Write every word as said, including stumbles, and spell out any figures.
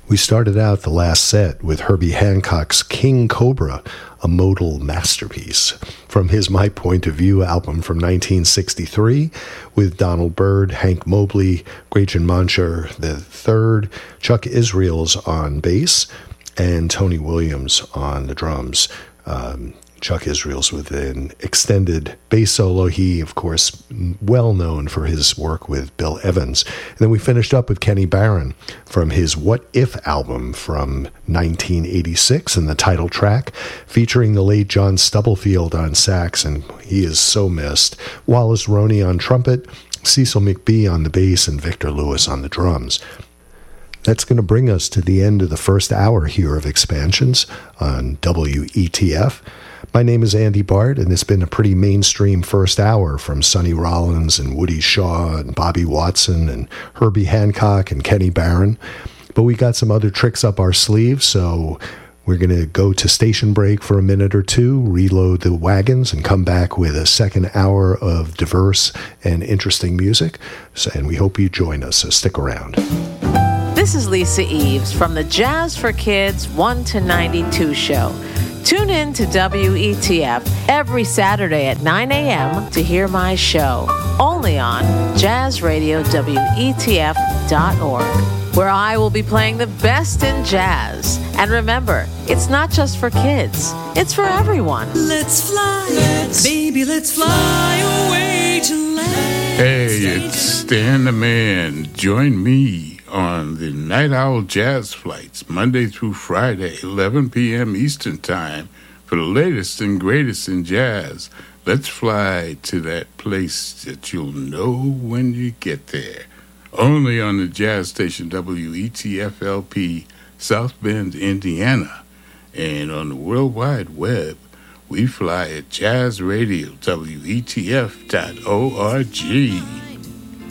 We started out the last set with Herbie Hancock's King Cobra, a modal masterpiece, from his My Point of View album from nineteen sixty-three, with Donald Byrd, Hank Mobley, Gretchen Monsher the third, Chuck Israels on bass, and Tony Williams on the drums. Um, Chuck Israels with an extended bass solo. He, of course, well known for his work with Bill Evans. And then we finished up with Kenny Barron from his What If album from nineteen eighty-six, and the title track featuring the late John Stubblefield on sax, and he is so missed. Wallace Roney on trumpet, Cecil McBee on the bass, and Victor Lewis on the drums. That's going to bring us to the end of the first hour here of Expansions on W E T F. My name is Andy Bart, and it's been a pretty mainstream first hour from Sonny Rollins and Woody Shaw and Bobby Watson and Herbie Hancock and Kenny Barron. But we got some other tricks up our sleeve, so we're going to go to station break for a minute or two, reload the wagons, and come back with a second hour of diverse and interesting music. So, and we hope you join us, so stick around. This is Lisa Eves from the Jazz for Kids one to ninety-two show. Tune in to W E T F every Saturday at nine a.m. to hear my show, only on jazz radio W E T F dot org, where I will be playing the best in jazz. And remember, it's not just for kids, it's for everyone. Let's fly, let's, baby, let's fly away to land. Hey, it's Stan the Man. Join me on the Night Owl Jazz Flights, Monday through Friday, eleven p.m. Eastern Time, for the latest and greatest in jazz. Let's fly to that place that you'll know when you get there. Only on the jazz station W E T F L P, South Bend, Indiana. And on the World Wide Web, we fly at jazz radio W E T F dot org.